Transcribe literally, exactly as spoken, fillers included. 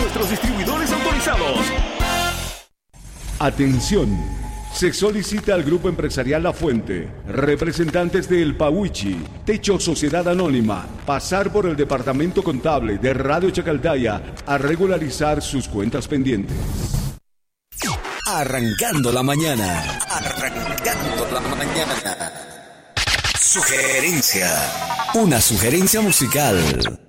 nuestros distribuidores autorizados. Atención, se solicita al Grupo Empresarial La Fuente, representantes de El Pauichi, Techo Sociedad Anónima, pasar por el Departamento Contable de Radio Chacaltaya a regularizar sus cuentas pendientes. Arrancando la mañana. Arrancando la mañana. Sugerencia. Una sugerencia musical.